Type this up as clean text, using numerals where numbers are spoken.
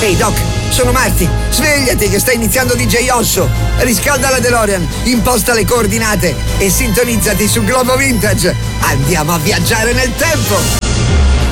Ehi Doc, sono Marty. Svegliati che sta iniziando DJ Osso. Riscalda la DeLorean, imposta le coordinate e sintonizzati su Globo Vintage. Andiamo a viaggiare nel tempo.